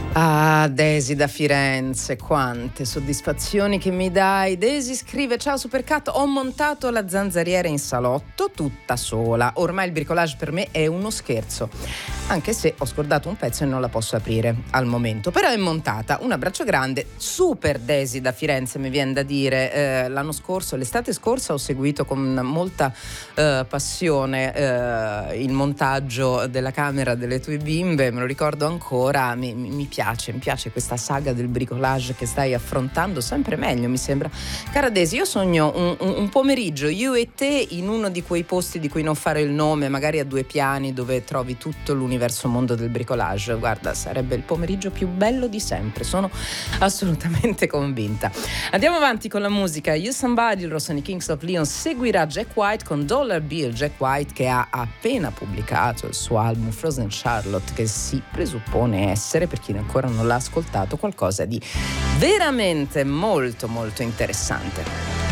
Ah, Desi da Firenze, quante soddisfazioni che mi dai. Desi scrive: ciao Supercat, ho montato la zanzariera in salotto tutta sola. Ormai il bricolage per me è uno scherzo, anche se ho scordato un pezzo e non la posso aprire al momento, però è montata. Un abbraccio grande. Super Desi da Firenze, mi viene da dire. L'anno scorso, l'estate scorsa, ho seguito con molta passione il montaggio della camera delle tue bimbe, me lo ricordo ancora. Mi piace questa saga del bricolage che stai affrontando sempre meglio, mi sembra. Cara Desi, io sogno un pomeriggio io e te in uno di quei posti di cui non fare il nome, magari a 2 piani, dove trovi tutto l'universo mondo del bricolage. Guarda, sarebbe il pomeriggio più bello di sempre, sono assolutamente convinta. Andiamo avanti con la musica. You Somebody, loro sono i Kings of Leon. Seguirà Jack White con Dollar Bill. Jack White che ha appena pubblicato il suo album Frozen Charlotte, che si presuppone essere, per chi ancora non l'ha ascoltato, qualcosa di veramente molto molto interessante.